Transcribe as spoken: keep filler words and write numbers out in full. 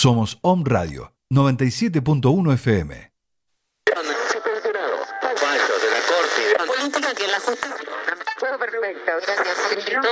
Somos Om Radio noventa y siete punto uno F M. Fallos de la Corte. Política que la justicia. Todo perfecto, gracias.